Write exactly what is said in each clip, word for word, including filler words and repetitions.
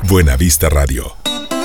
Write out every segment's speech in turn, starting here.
Buenavista Radio.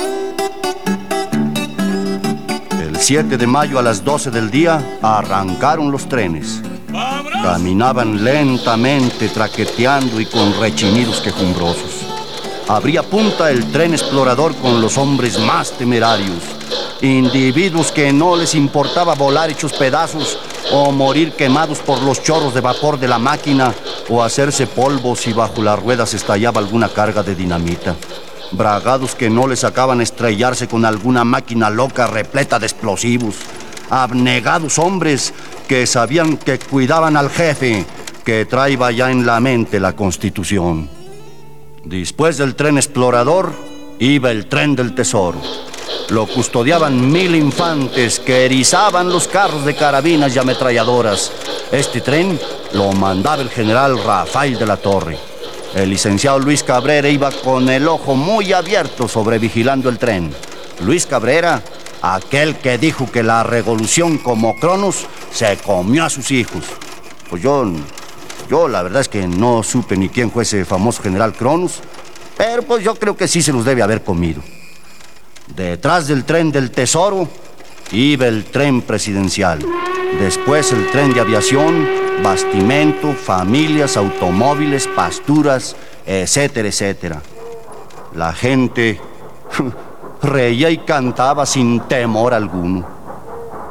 El siete de mayo a las doce del día arrancaron los trenes. Caminaban lentamente, traqueteando y con rechinidos quejumbrosos. Abría punta el tren explorador con los hombres más temerarios, individuos que no les importaba volar hechos pedazos o morir quemados por los chorros de vapor de la máquina o hacerse polvo si bajo las ruedas estallaba alguna carga de dinamita. Bragados que no les sacaban estrellarse con alguna máquina loca repleta de explosivos. Abnegados hombres que sabían que cuidaban al jefe, que traía ya en la mente la Constitución. Después del tren explorador, iba el tren del tesoro. Lo custodiaban mil infantes que erizaban los carros de carabinas y ametralladoras. Este tren lo mandaba el general Rafael de la Torre. El licenciado Luis Cabrera iba con el ojo muy abierto sobrevigilando el tren. Luis Cabrera, aquel que dijo que la revolución como Cronos se comió a sus hijos. Pues yo, yo la verdad es que no supe ni quién fue ese famoso general Cronos, pero pues yo creo que sí se los debe haber comido. Detrás del tren del tesoro iba el tren presidencial. Después el tren de aviación, bastimento, familias, automóviles, pasturas, etcétera, etcétera. La gente reía y cantaba sin temor alguno.